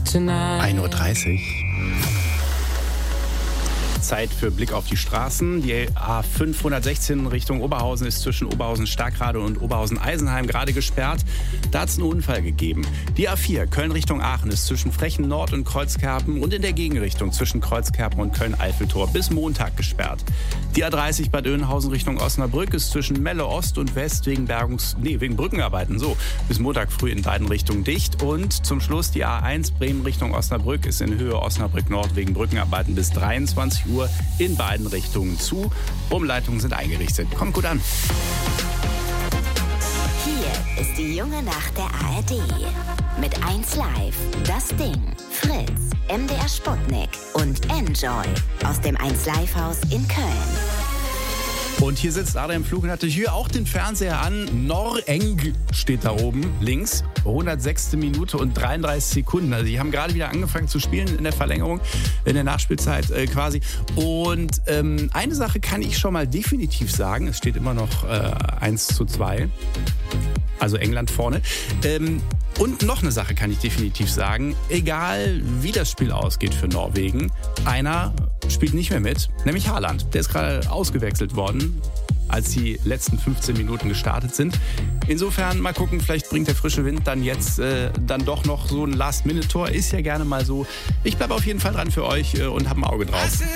1:30 Uhr. Zeit für Blick auf die Straßen. Die A516 Richtung Oberhausen ist zwischen Oberhausen-Starkrade und Oberhausen-Eisenheim gerade gesperrt. Da hat es einen Unfall gegeben. Die A4 Köln Richtung Aachen ist zwischen Frechen Nord und Kreuzkerpen und in der Gegenrichtung zwischen Kreuzkerpen und Köln-Eiffeltor bis Montag gesperrt. Die A30 Bad Oeynhausen Richtung Osnabrück ist zwischen Melle Ost und West wegen Brückenarbeiten bis Montag früh in beiden Richtungen dicht. Und zum Schluss die A1 Bremen Richtung Osnabrück ist in Höhe Osnabrück Nord wegen Brückenarbeiten bis 23 Uhr in beiden Richtungen zu. Umleitungen sind eingerichtet. Kommt gut an. Hier ist die junge Nacht der ARD. Mit 1Live, Das Ding, Fritz, MDR Sputnik und Enjoy aus dem 1Live-Haus in Köln. Und hier sitzt Adrian Flug und hatte hier auch den Fernseher an. Noreng steht da oben links. 106. Minute und 33 Sekunden. Also die haben gerade wieder angefangen zu spielen in der Verlängerung, in der Nachspielzeit quasi. Und eine Sache kann ich schon mal definitiv sagen. Es steht immer noch 1:2. Also England vorne. Und noch eine Sache kann ich definitiv sagen. Egal wie das Spiel ausgeht für Norwegen, einer spielt nicht mehr mit, nämlich Haaland. Der ist gerade ausgewechselt worden, als die letzten 15 Minuten gestartet sind. Insofern mal gucken, vielleicht bringt der frische Wind dann jetzt dann doch noch so ein Last-Minute-Tor. Ist ja gerne mal so. Ich bleibe auf jeden Fall dran für euch und habe ein Auge drauf.